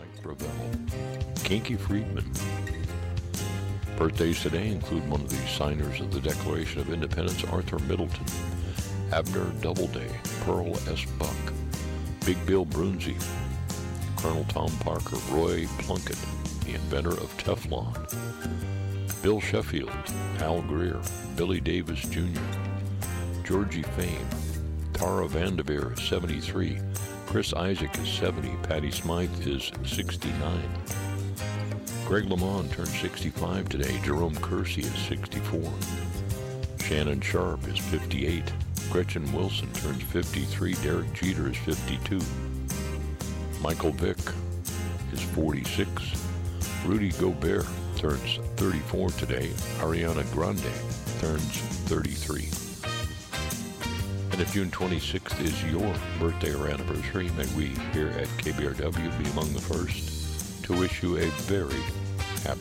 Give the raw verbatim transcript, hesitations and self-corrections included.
Ravel. Kinky Friedman. Birthdays today include one of the signers of the Declaration of Independence, Arthur Middleton, Abner Doubleday, Pearl S. Buck, Big Bill Brunzi, Colonel Tom Parker, Roy Plunkett, the inventor of Teflon, Bill Sheffield, Al Greer, Billy Davis Junior, Georgie Fame, Tara Vanderveer is seventy-three, Chris Isaac is seventy, Patty Smythe is sixty-nine, Greg LeMond turned sixty-five today, Jerome Kersey is sixty-four, Shannon Sharp is fifty-eight, Gretchen Wilson turns fifty-three, Derek Jeter is fifty-two, Michael Vick is forty-six, Rudy Gobert turns thirty-four today, Ariana Grande turns thirty-three. And if June twenty-sixth is your birthday or anniversary, may we here at K B R W be among the first to wish you a very